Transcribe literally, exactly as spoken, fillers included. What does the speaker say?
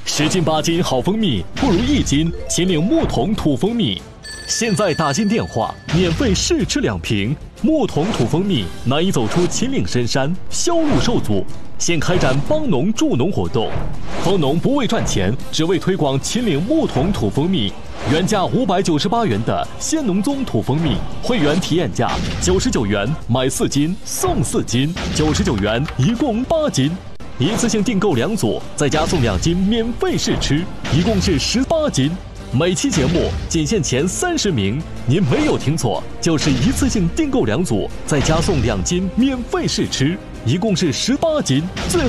十斤八斤好蜂蜜，不如一斤秦岭木桶土蜂蜜。现在打进电话，免费试吃两瓶木桶土蜂蜜，难以走出秦岭深山，销路受阻。现开展帮农助农活动，帮农不为赚钱，只为推广秦岭木桶土蜂蜜。原价五百九十八元的鲜农宗土蜂蜜，会员体验价九十九元，买四斤送四斤，九十九元一共八斤。一次性订购两组，再加送两斤免费试吃，一共是十八斤。每期节目仅限前三十名，您没有听错，就是一次性订购两组，再加送两斤免费试吃，一共是十八斤。最